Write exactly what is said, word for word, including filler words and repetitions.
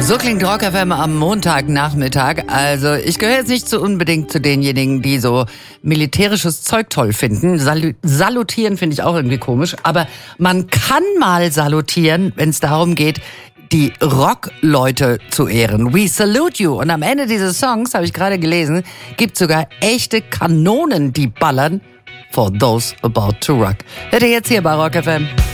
So klingt Rock F M am Montagnachmittag. Also ich gehöre jetzt nicht so unbedingt zu denjenigen, die so militärisches Zeug toll finden. Salu- salutieren finde ich auch irgendwie komisch. Aber man kann mal salutieren, wenn es darum geht, die Rock-Leute zu ehren. We salute you. Und am Ende dieses Songs, habe ich gerade gelesen, gibt sogar echte Kanonen, die ballern. For those about to rock. Hört ihr jetzt hier bei Rock F M.